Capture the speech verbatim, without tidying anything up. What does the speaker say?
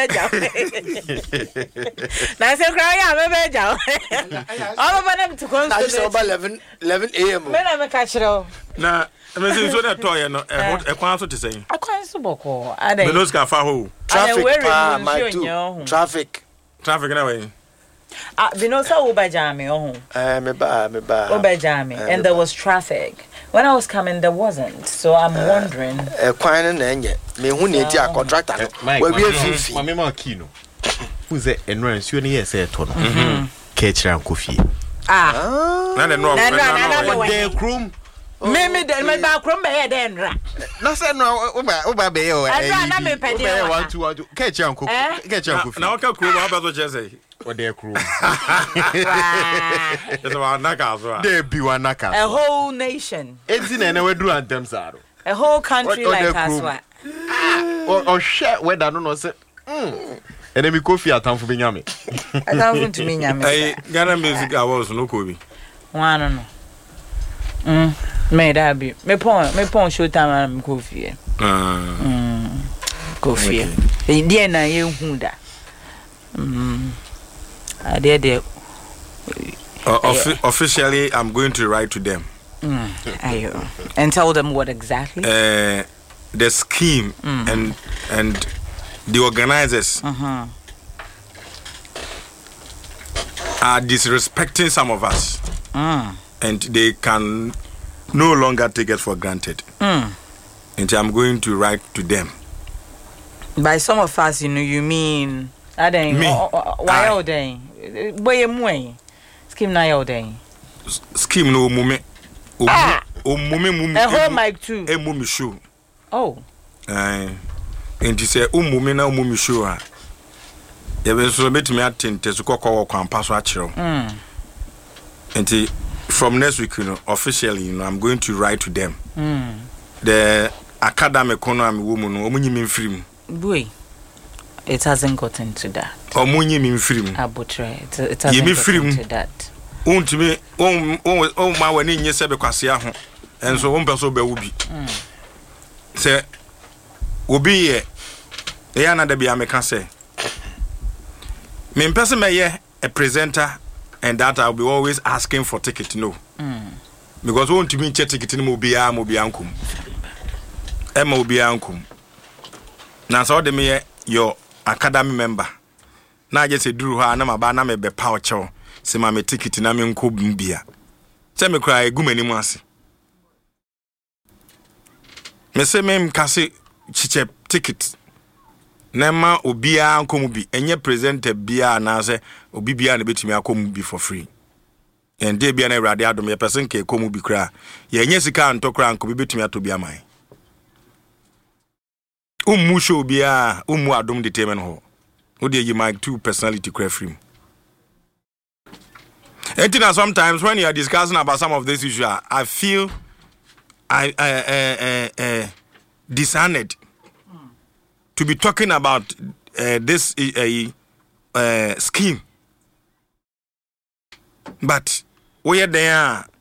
beja. Na say cry ya me beja. All of them to come. Na just about eleven eleven a m. Me na me ka kire. Na me say so na toy no e kwan so te say. Akwan so boko. Adai. Me no ska fa ho. Traffic pa my too. Traffic. Traffic na way. Ah, we know so Ubajami oh. Eh me ba me ba. Ubajami and there was traffic. When I was coming there wasn't. So I'm wondering. Eh kwan na enye. Me hu na eti a contractor. We we fifi. Mama ma kino. Who say enran nsuo ne yes e to no. Mhm. Ka kira nkofie. Ah. Na na no. Na na na the chrome. Me me de me ba krom be here den ra. Na say no oba oba be here o. Eh na me pede o. one two one ka kira nkofie. Ka kira nkofie. Na o ka kro ba ba so che say. What the chrome. It's about naka so. They be one naka. A whole nation. Enti na na we do anthem saro. A whole country like us what. Or or share whether no no say. Mm. Enemy coffee atamfo be nyame. Atamfo to me nyame. Eh Ghana Music Awards no ko bi. One no. Mm. Me that be. Me pon me pon show time am coffee. Ah. Mm. Coffee. E dia na ye hu da. Mm. I did there. Officially I'm going to write to them. Mm. Ayo. And tell them what exactly? Uh the scheme mm. and and the organizers uh-huh. are disrespecting some of us. Mm. And they can no longer take it for granted. Mm. And I'm going to write to them. By some of us, you know, you mean I don't me. Why all day? Boy, I'm scheme na all day. Scheme no mume. Ah. O mume mume. A whole mic too. E mume show. Oh. Eh. And he say o mume na o mume show ah. You be so betimi atente so kokko kwampa so a kire. Mm. And from next week, you know, officially, you know, I'm going to write to them. Mm. The academic economy woman, omunyi film. Boy, it hasn't gotten to that. Omunyi min film. Abutre, it, it hasn't gotten to that. Untimi, on on on my when you say because ya ho. And so one person be ubi. Say, ubi ye. E another be American say. Me person me ye a presenter. And that I'll be always asking for ticket, no. Mm. Because we want to be check ticket in Mobia, Mobiancum. Emma Mobiancum. Now, so the me your academy member. Now, just a drew her, Nama Baname be power chow. Say, my ticket in Amin Kumbia. Say me cry, Gumani Masi. Me say, Mem Cassie Chiche ticket. Nema obia ankomubi enye presenter bia na se obi bia na betimi akomubi for free. And dey bia na Awurade adom ye person ke komubi kra. Ye enye sika antokra ankobi betimi atobi aman. Ummu show bia ummu adom determine ho. Wo dey you my two personality kra free. And now sometimes when you are discussing about some of this issue, I feel I uh, uh, uh, uh, dishonored to be talking about uh, this uh, uh, scheme. But we are there,